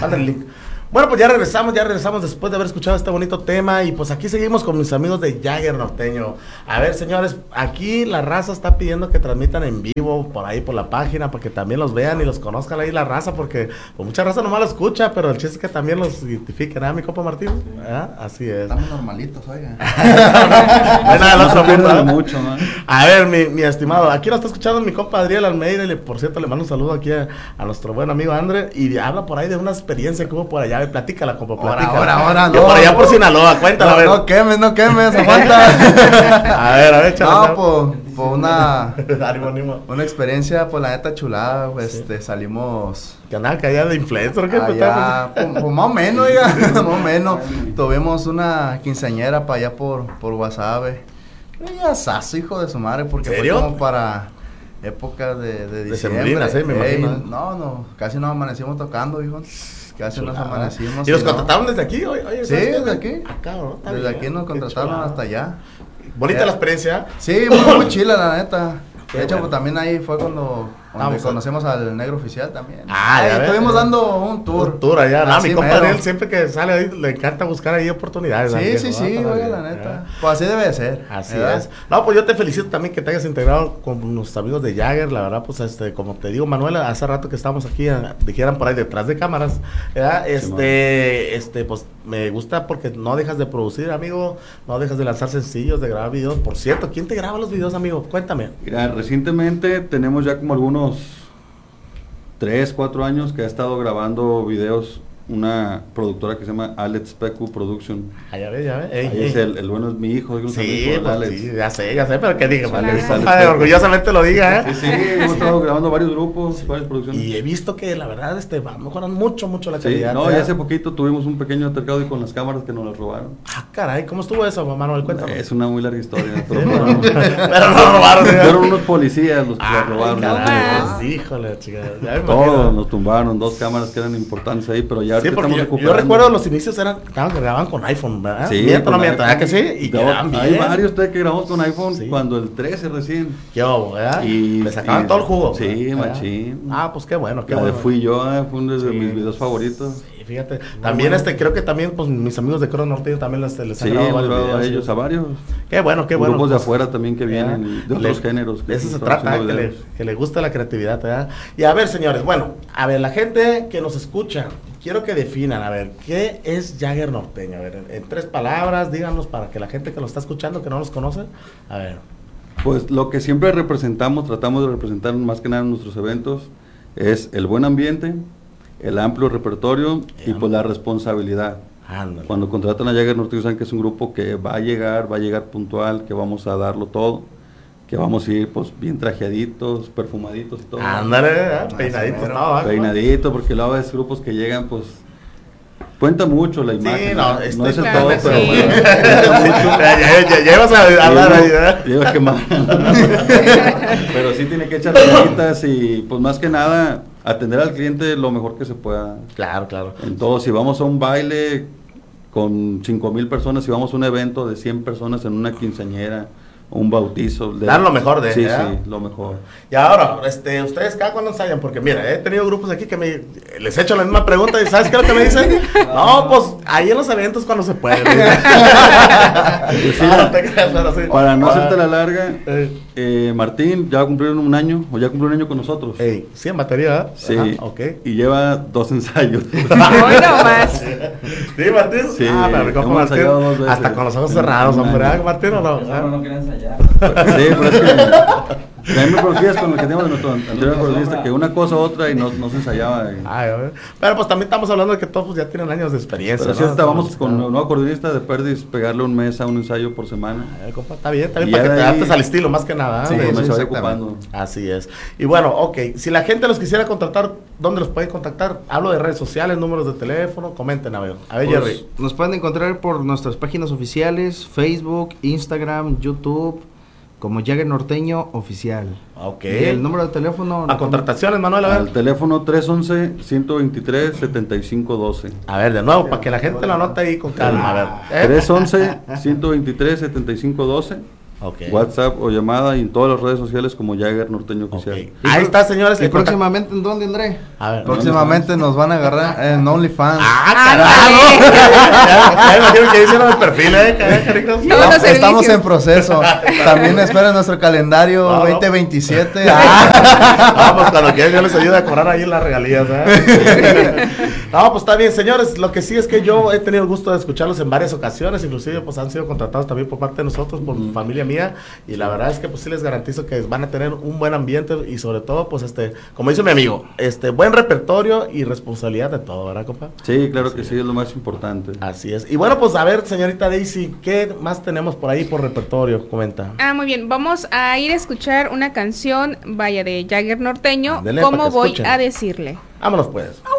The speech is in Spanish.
Mándale el link. Bueno, pues ya regresamos después de haber escuchado este bonito tema y pues aquí seguimos con mis amigos de Jagger Norteño. A ver, señores, aquí la raza está pidiendo que transmitan en vivo por ahí por la página para que también los vean y los conozcan ahí la raza, porque pues, mucha raza nomás lo escucha, pero el chiste es que también los identifiquen, ¿ah, mi compa Martín? ¿Ah? Así es. Estamos normalitos, oiga. No hay nada del otro mundo, mucho, ¿no? A ver, mi estimado, aquí lo está escuchando mi compa Adriel Almeida y por cierto le mando un saludo aquí a nuestro buen amigo André y habla por ahí de una experiencia que hubo por allá. Platícala, compa, platícala. Ahora, no. Por allá por Sinaloa, cuéntala, a ver. No quemes, aguanta. A ver, échala. No, pues una experiencia, pues la neta chulada, pues, salimos... ¿Que andaba que allá de influencer? ¿Qué? Allá, pues más o menos, oiga, más o menos. Tuvimos una quinceañera para allá por Guasave. Ya saso, hijo de su madre, porque fue como para... época de diciembre. ¿Sí? Me imagino. No, casi nos amanecimos tocando, hijo. Casi nos amanecimos. ¿Y los contrataron desde aquí? Oye, sí, desde aquí. Acá, ¿no? Desde aquí nos contrataron hasta allá. ¿Bonita la experiencia? Sí, muy chila, la neta. De hecho, pues también ahí fue cuando conocemos al negro oficial también. Estuvimos dando un tour. Un tour allá. No, mi compadre, él siempre que sale ahí le encanta buscar ahí oportunidades. Sí, oiga, la neta. Pues así debe de ser. Así es. No, pues yo te felicito también que te hayas integrado con nuestros amigos de Jagger. La verdad, pues como te digo, Manuel, hace rato que estábamos aquí, dijeran por ahí detrás de cámaras, ¿verdad? Pues me gusta porque no dejas de producir, amigo, no dejas de lanzar sencillos, de grabar videos. Por cierto, ¿quién te graba los videos, amigo? Cuéntame. Mira, recientemente tenemos ya como algunos 3, 4 años que ha estado grabando videos una productora que se llama Alex Pecu Production. Ya ve. El bueno es mi hijo. Sí, ya sé, pero que diga, orgullosamente lo diga, Sí, hemos estado grabando varios grupos, varias producciones. Y he visto que la verdad va mejorando mucho la calidad. No, ya hace poquito tuvimos un pequeño altercado y con las cámaras que nos las robaron. Caray, ¿cómo estuvo eso, Manuel? Cuéntame. Es una muy larga historia, pero no lo robaron. Fueron unos policías los que las robaron. Caray, híjole, chica. Todos nos tumbaron, 2 cámaras que eran importantes ahí, pero ya sí, porque yo recuerdo los inicios grababan con iPhone, ¿verdad? Sí, miento, ¿verdad que sí? Y hay varios que grabamos con iPhone cuando el 13 recién. Qué bobo, ¿verdad? Y le sacaban todo el jugo. Sí, machín. Pues qué bueno, Fui yo, fue uno de mis videos favoritos. Sí, fíjate. También creo que también pues mis amigos de Coro Norteño también les han grabado varios videos. A ellos, a varios. Qué bueno. Grupos de afuera también que vienen, de otros géneros. De eso se trata, que le gusta la creatividad, ¿verdad? Y a ver, señores, la gente que nos escucha, quiero que definan, a ver, ¿qué es Jagger Norteño? A ver, en 3 palabras, díganos para que la gente que nos está escuchando, que no nos conoce, a ver. Pues lo que siempre tratamos de representar más que nada en nuestros eventos, es el buen ambiente, el amplio repertorio y pues la responsabilidad. Ándale. Cuando contratan a Jagger Norteño saben que es un grupo que va a llegar puntual, que vamos a darlo todo, que vamos a ir pues bien trajeaditos, perfumaditos y todo. Ándale, peinaditos, peinaditos, porque luego es grupos que llegan pues cuenta mucho la imagen. Sí, no es el claro, todo, pero bueno. Ya ibas a hablar ahí, ¿verdad? Lleva que más. Pero sí tiene que echar ganitas y pues más que nada atender al cliente lo mejor que se pueda. Claro. Entonces, si vamos a un baile con 5,000 personas, si vamos a un evento de 100 personas en una quinceañera, un bautizo. Dar lo mejor de sí, lo mejor. Y ahora, ustedes cada cuando ensayan, porque mira, he tenido grupos aquí que les he hecho la misma pregunta y ¿sabes qué es lo que me dicen? No, pues ahí en los eventos cuando se puede. Para no hacerte la larga, Martín ya va a cumplir un año, o ya cumplió un año con nosotros. Sí, en batería, ¿verdad? Sí, y lleva 2 ensayos. Hoy no más. ¿Sí, Martín? Sí, hemos ensayado 2 veces. Hasta con los ojos cerrados, hombre, Martín, ¿o no? No quiere ensayar. Sí, pero es que también me conocías con lo que teníamos de nuestro anterior acordista, que una cosa u otra y no se ensayaba. Pero pues también estamos hablando de que todos ya tienen años de experiencia. Pero sí, estábamos con el nuevo acordista de Perdis, pegarle un mes a un ensayo por semana. Compa, está bien, para que te adaptes al estilo más que nada. Sí, me se vaya ocupando. Así es. Y bueno, si la gente los quisiera contactar, ¿dónde los pueden contactar? Hablo de redes sociales, números de teléfono, comenten, a ver, Jerry. Nos pueden encontrar por nuestras páginas oficiales, Facebook, Instagram, YouTube, como Jagger Norteño Oficial. Ok. Y el número de teléfono. A contrataciones, Manuel, a ver. Al teléfono 311-123-7512. A ver, de nuevo, para que la gente lo anote ahí con calma, a ver. 311-123-7512. WhatsApp o llamada, y en todas las redes sociales como Jagger Norteño Oficial. Ahí está, señores. ¿Y próximamente en dónde, André? A ver, próximamente nos van a agarrar en OnlyFans. Ya imagino que hicieron el perfil, Estamos en proceso. También esperen nuestro calendario 2027. Vamos, cuando quieran yo les ayudo a cobrar ahí las regalías. No, pues está bien, señores. Lo que sí es que yo he tenido el gusto de escucharlos en varias ocasiones, inclusive pues han sido contratados también por parte de nosotros, por familia mía, y la verdad es que pues sí les garantizo que van a tener un buen ambiente y sobre todo pues como dice mi amigo, buen repertorio y responsabilidad de todo, ¿verdad, compa? Sí, claro que sí, es lo más importante. Así es. Y bueno, pues a ver, señorita Daisy, ¿qué más tenemos por ahí por repertorio? Comenta. Muy bien, vamos a ir a escuchar una canción, de Jagger Norteño, Ándele, ¿Cómo voy a decirle? Vámonos pues.